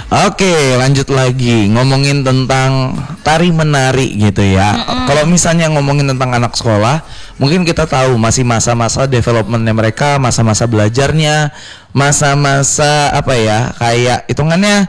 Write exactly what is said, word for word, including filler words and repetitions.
Oke, lanjut lagi ngomongin tentang tari menari gitu ya. Kalau misalnya ngomongin tentang anak sekolah, mungkin kita tahu masih masa-masa developmentnya mereka, masa-masa belajarnya, masa-masa apa ya, kayak hitungannya